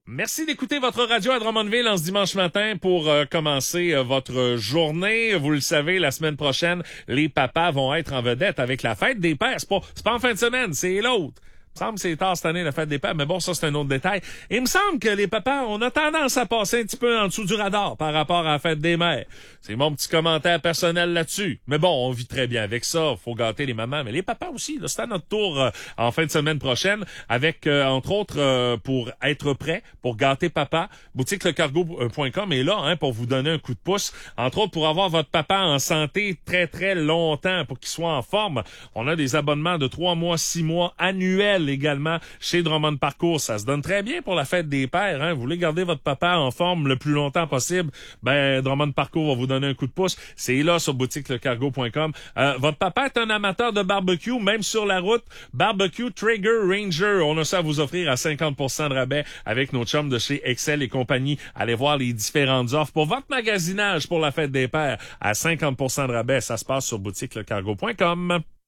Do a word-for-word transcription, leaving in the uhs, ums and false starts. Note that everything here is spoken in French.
Merci d'écouter votre radio à Drummondville en ce dimanche matin pour euh, commencer euh, votre journée. Vous le savez, la semaine prochaine, les papas vont être en vedette avec la fête des pères. C'est pas, c'est pas en fin de semaine, c'est l'autre. Il me semble que c'est tard cette année, la fête des pères, mais bon, ça, c'est un autre détail. Et il me semble que les papas, on a tendance à passer un petit peu en dessous du radar par rapport à la fête des mères. C'est mon petit commentaire personnel là-dessus. Mais bon, on vit très bien avec ça. Faut gâter les mamans, mais les papas aussi. Là, c'est à notre tour euh, en fin de semaine prochaine avec, euh, entre autres, euh, pour être prêt, pour gâter papa, boutique le cargo point com est là hein, pour vous donner un coup de pouce. Entre autres, pour avoir votre papa en santé très, très longtemps, pour qu'il soit en forme. On a des abonnements de trois mois, six mois, annuels également chez Drummond Parcours. Ça se donne très bien pour la fête des pères. Hein. Vous voulez garder votre papa en forme le plus longtemps possible? Ben, Drummond Parcours va vous donner un coup de pouce. C'est là sur boutique le cargo point com. Euh, votre papa est un amateur de barbecue, même sur la route. Barbecue Trigger Ranger. On a ça à vous offrir à cinquante pour cent de rabais avec nos chums de chez Excel et compagnie. Allez voir les différentes offres pour votre magasinage pour la fête des pères à cinquante pour cent de rabais. Ça se passe sur boutique le cargo point com.